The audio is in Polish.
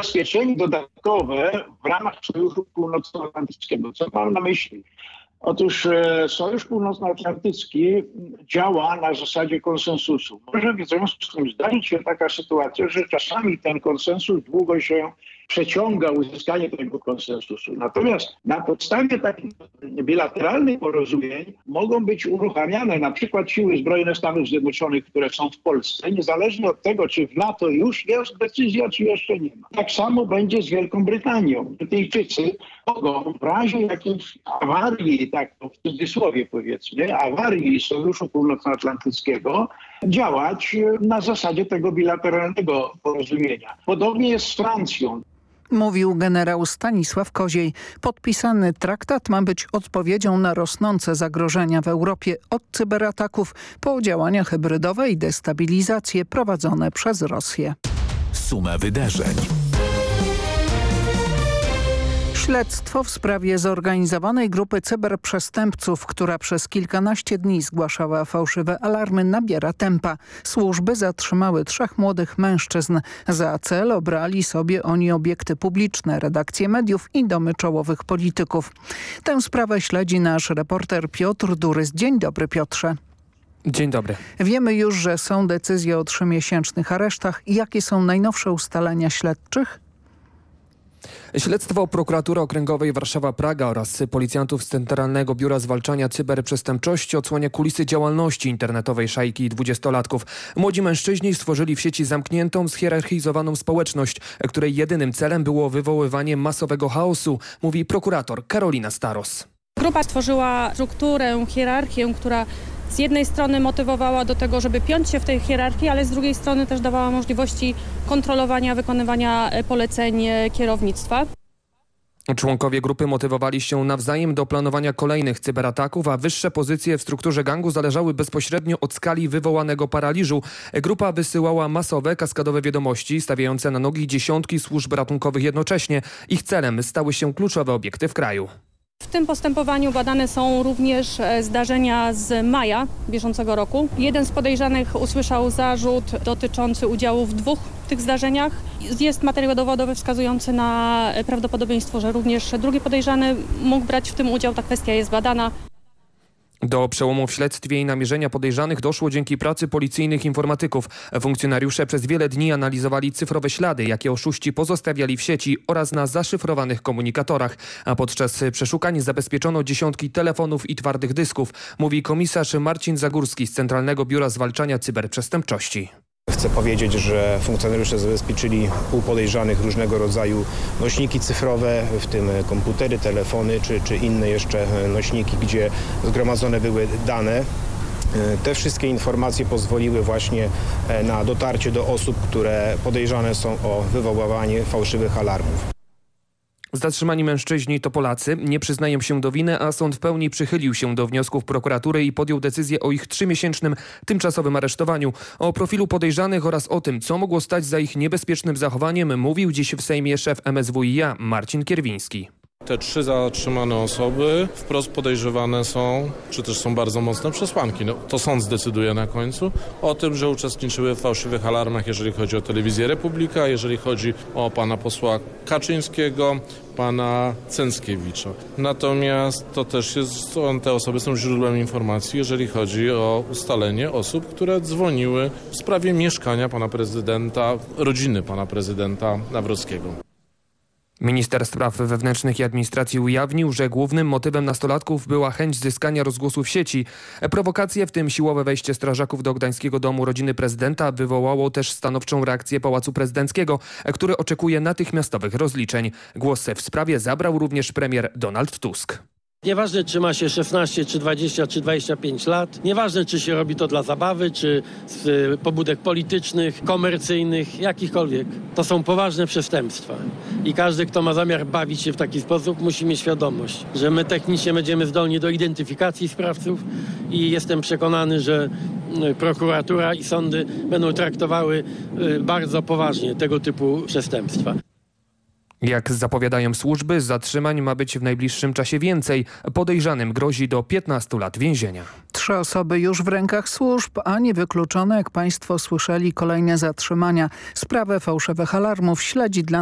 zabezpieczenie dodatkowe w ramach Sojuszu Północnoatlantyckiego. Co mam na myśli? Otóż Sojusz Północnoatlantycki działa na zasadzie konsensusu. Może w związku z tym zdarzyć się taka sytuacja, że czasami ten konsensus długo się przeciąga, uzyskanie tego konsensusu. Natomiast na podstawie takich bilateralnych porozumień mogą być uruchamiane na przykład siły zbrojne Stanów Zjednoczonych, które są w Polsce, niezależnie od tego, czy w NATO już jest decyzja, czy jeszcze nie ma. Tak samo będzie z Wielką Brytanią. Brytyjczycy mogą w razie jakiejś awarii, tak to w cudzysłowie powiedzmy, awarii Sojuszu Północnoatlantyckiego, działać na zasadzie tego bilateralnego porozumienia. Podobnie jest z Francją. Mówił generał Stanisław Koziej. Podpisany traktat ma być odpowiedzią na rosnące zagrożenia w Europie od cyberataków po działania hybrydowe i destabilizacje prowadzone przez Rosję. Suma wydarzeń. Śledztwo w sprawie zorganizowanej grupy cyberprzestępców, która przez kilkanaście dni zgłaszała fałszywe alarmy, nabiera tempa. Służby zatrzymały 3 młodych mężczyzn. Za cel obrali sobie oni obiekty publiczne, redakcje mediów i domy czołowych polityków. Tę sprawę śledzi nasz reporter Piotr Durys. Dzień dobry, Piotrze. Dzień dobry. Wiemy już, że są decyzje o 3-miesięcznych aresztach. Jakie są najnowsze ustalenia śledczych? Śledztwo Prokuratury Okręgowej Warszawa-Praga oraz policjantów z Centralnego Biura Zwalczania Cyberprzestępczości odsłania kulisy działalności internetowej szajki 20-latków. Młodzi mężczyźni stworzyli w sieci zamkniętą, schierarchizowaną społeczność, której jedynym celem było wywoływanie masowego chaosu, mówi prokurator Karolina Staros. Grupa stworzyła strukturę, hierarchię, która z jednej strony motywowała do tego, żeby piąć się w tej hierarchii, ale z drugiej strony też dawała możliwości kontrolowania, wykonywania poleceń kierownictwa. Członkowie grupy motywowali się nawzajem do planowania kolejnych cyberataków, a wyższe pozycje w strukturze gangu zależały bezpośrednio od skali wywołanego paraliżu. Grupa wysyłała masowe, kaskadowe wiadomości stawiające na nogi dziesiątki służb ratunkowych jednocześnie. Ich celem stały się kluczowe obiekty w kraju. W tym postępowaniu badane są również zdarzenia z maja bieżącego roku. Jeden z podejrzanych usłyszał zarzut dotyczący udziału w 2 tych zdarzeniach. Jest materiał dowodowy wskazujący na prawdopodobieństwo, że również drugi podejrzany mógł brać w tym udział. Ta kwestia jest badana. Do przełomu w śledztwie i namierzenia podejrzanych doszło dzięki pracy policyjnych informatyków. Funkcjonariusze przez wiele dni analizowali cyfrowe ślady, jakie oszuści pozostawiali w sieci oraz na zaszyfrowanych komunikatorach. A podczas przeszukań zabezpieczono dziesiątki telefonów i twardych dysków, mówi komisarz Marcin Zagórski z Centralnego Biura Zwalczania Cyberprzestępczości. Chcę powiedzieć, że funkcjonariusze zabezpieczyli u podejrzanych różnego rodzaju nośniki cyfrowe, w tym komputery, telefony czy inne jeszcze nośniki, gdzie zgromadzone były dane. Te wszystkie informacje pozwoliły właśnie na dotarcie do osób, które podejrzane są o wywoływanie fałszywych alarmów. Zatrzymani mężczyźni to Polacy, nie przyznają się do winy, a sąd w pełni przychylił się do wniosków prokuratury i podjął decyzję o ich 3-miesięcznym tymczasowym aresztowaniu. O profilu podejrzanych oraz o tym, co mogło stać za ich niebezpiecznym zachowaniem, mówił dziś w Sejmie szef MSWiA Marcin Kierwiński. Te 3 zatrzymane osoby wprost podejrzewane są, czy też są bardzo mocne przesłanki. To sąd zdecyduje na końcu o tym, że uczestniczyły w fałszywych alarmach, jeżeli chodzi o Telewizję Republika, jeżeli chodzi o pana posła Kaczyńskiego, pana Cęckiewicza. Natomiast to też te osoby są źródłem informacji, jeżeli chodzi o ustalenie osób, które dzwoniły w sprawie mieszkania pana prezydenta, rodziny pana prezydenta Nawrockiego. Minister Spraw Wewnętrznych i Administracji ujawnił, że głównym motywem nastolatków była chęć zyskania rozgłosu w sieci. Prowokacje, w tym siłowe wejście strażaków do gdańskiego domu rodziny prezydenta, wywołało też stanowczą reakcję Pałacu Prezydenckiego, który oczekuje natychmiastowych rozliczeń. Głos w sprawie zabrał również premier Donald Tusk. Nieważne, czy ma się 16, czy 20, czy 25 lat. Nieważne, czy się robi to dla zabawy, czy z pobudek politycznych, komercyjnych, jakichkolwiek. To są poważne przestępstwa. I każdy, kto ma zamiar bawić się w taki sposób, musi mieć świadomość, że my technicznie będziemy zdolni do identyfikacji sprawców i jestem przekonany, że prokuratura i sądy będą traktowały bardzo poważnie tego typu przestępstwa. Jak zapowiadają służby, zatrzymań ma być w najbliższym czasie więcej. Podejrzanym grozi do 15 lat więzienia. 3 osoby już w rękach służb, a niewykluczone, jak państwo słyszeli, kolejne zatrzymania. Sprawę fałszywych alarmów śledzi dla